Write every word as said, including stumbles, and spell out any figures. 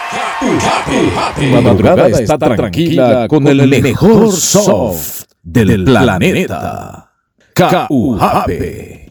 Tu madrugada está tranquila con el mejor soft del planeta. K U J P.